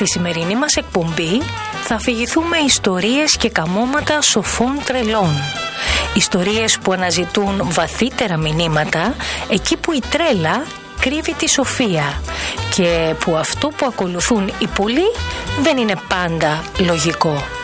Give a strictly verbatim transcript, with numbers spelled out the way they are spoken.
Στη σημερινή μας εκπομπή θα αφηγηθούμε ιστορίες και καμώματα σοφών τρελών. Ιστορίες που αναζητούν βαθύτερα μηνύματα εκεί που η τρέλα κρύβει τη σοφία και που αυτό που ακολουθούν οι πολλοί δεν είναι πάντα λογικό.